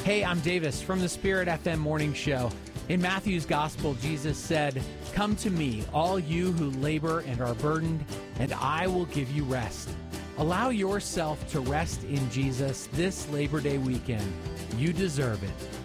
Hey, I'm Davis from the Spirit FM Morning Show. In Matthew's Gospel, Jesus said, "Come to me, all you who labor and are burdened, and I will give you rest." Allow yourself to rest in Jesus this Labor Day weekend. You deserve it.